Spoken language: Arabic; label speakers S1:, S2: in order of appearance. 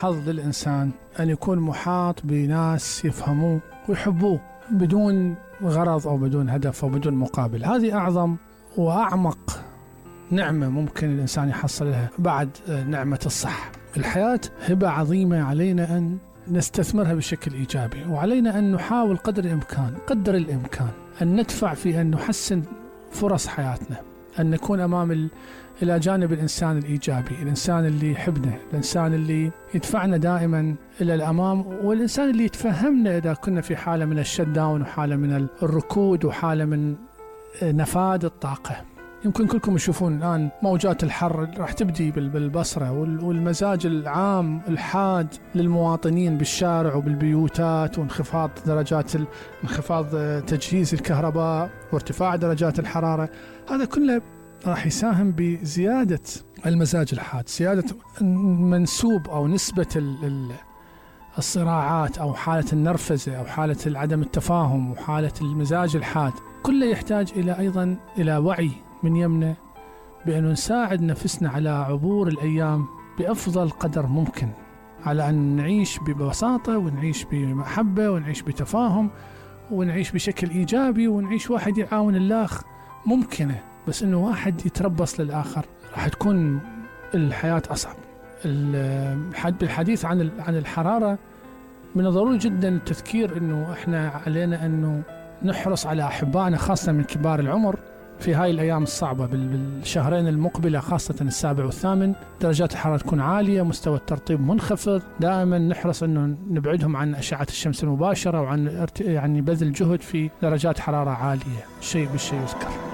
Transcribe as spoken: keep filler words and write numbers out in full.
S1: حظ للإنسان أن يكون محاط بناس يفهموه ويحبوه بدون غرض أو بدون هدف أو بدون مقابل. هذه أعظم وأعمق نعمة ممكن الإنسان يحصلها بعد نعمة الصحة. الحياة هبة عظيمة علينا أن نستثمرها بشكل إيجابي، وعلينا أن نحاول قدر الإمكان قدر الإمكان أن ندفع في أن نحسن فرص حياتنا، أن نكون أمام إلى جانب الإنسان الإيجابي، الإنسان اللي يحبنا، الإنسان اللي يدفعنا دائما إلى الأمام، والإنسان اللي يتفهمنا إذا كنا في حالة من الشت داون وحالة من الركود وحالة من نفاد الطاقة. يمكن كلكم تشوفون الآن موجات الحر راح تبدي بالبصرة، والمزاج العام الحاد للمواطنين بالشارع وبالبيوتات، وانخفاض درجات انخفاض تجهيز الكهرباء وارتفاع درجات الحرارة، هذا كله راح يساهم بزيادة المزاج الحاد، زيادة منسوب أو نسبة الصراعات أو حالة النرفزة أو حالة عدم التفاهم وحالة المزاج الحاد. كله يحتاج إلى أيضا إلى وعي من يمنا بأن نساعد نفسنا على عبور الأيام بأفضل قدر ممكن، على أن نعيش ببساطة ونعيش بمحبة ونعيش بتفاهم ونعيش بشكل إيجابي ونعيش واحد يعاون الآخر. ممكنة، بس إنه واحد يتربص للآخر راح تكون الحياة أصعب. بالحديث عن عن الحرارة، من الضروري جدا التذكير إنه إحنا علينا إنه نحرص على أحبائنا خاصة من كبار العمر في هاي الأيام الصعبة. بالشهرين المقبلة خاصة السابع والثامن درجات الحرارة تكون عالية، مستوى الترطيب منخفض. دائما نحرص أنه نبعدهم عن أشعة الشمس المباشرة وعن يعني بذل جهد في درجات حرارة عالية. شيء بالشيء يذكر.